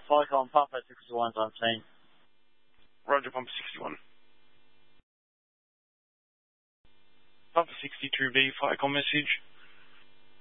Flycom Papa 61's on scene. Roger, Papa 61. Papa 62B, Flycom message.